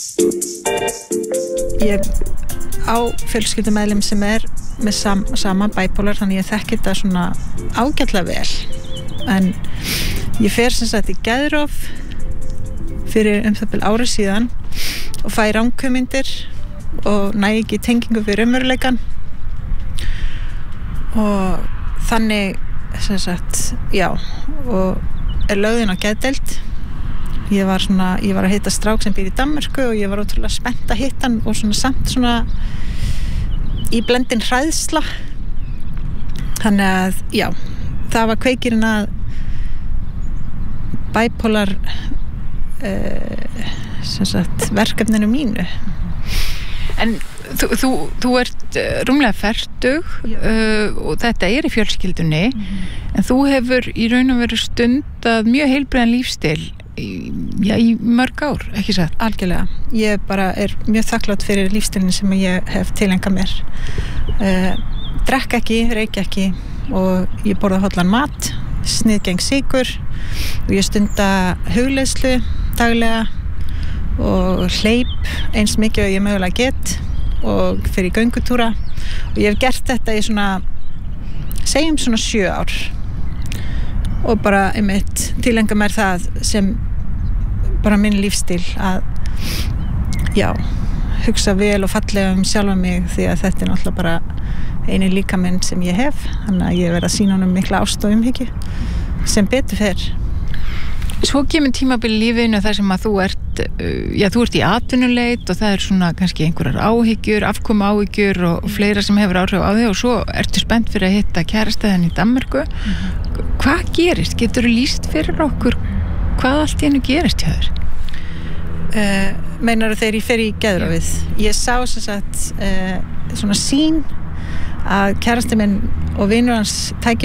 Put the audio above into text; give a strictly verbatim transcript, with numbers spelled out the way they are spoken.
Ég á fjölskyldumeðlim sem er með sam, sama bipolar, þannig ég þekki þetta svona ágætlega vel. En ég fer sem sagt í geðrof fyrir um það bil ári síðan og fæ ranghugmyndir og næ ekki tengingu við raunveruleikann. Og þannig sem sagt, já, og er lögð inn á geðdeild. Ég var svona, ég var að hitta strák sem býr í Danmörku og ég var ótrúlega spennt að hitta hann og svona samt svona í blendin hræðsla. Þannig að, já, það var kveikirinn að bipolar uh, sem sagt, verkefninu mínu. En þú, þú, þú ert rúmlega fertug uh, og þetta er í fjölskyldunni, mm-hmm. en þú hefur í raun og veru stundað mjög heilbrigðan lífsstíl í, já, í mörg ár, ekki satt? Algjörlega. Ég bara er mjög þakklátt fyrir lífsstílinn sem ég hef tilengað mér. Uh, drekk ekki, reykja ekki og ég borða hollan mat, sniðgeng sykur og ég stunda hugleiðslu daglega og hleyp eins mikið og ég mögulega get og fyrir göngutúra og ég hef gert þetta í svona segjum svona sjö ár og bara einmitt tilenga mér það sem bara minn lífstíl að já, hugsa vel og fallega um sjálfa mig því að þetta er náttúrulega bara eini líkaminn sem ég hef, þannig að ég verð að sýna honum mikla ást og umhyggju sem betur fer. Svo kemur tímabil í lífinu þar sem að þú ert, já, þú ert í atvinnuleit og það er svona kannski einhverjar áhyggjur, afkomu áhyggjur og, og fleira sem hefur áhrif á þig og svo ertu spennt fyrir að hitta kærastæðan í Danmörku. Mm-hmm. Hvað gerist? Getur þú lýst fyrir okkur hvað allt í einu gerist hjá þér? Uh, meinar þegar ég fer í geðrofið? Ég sá sem sagt uh, svona sýn að kærasti minn og vinur hans tæki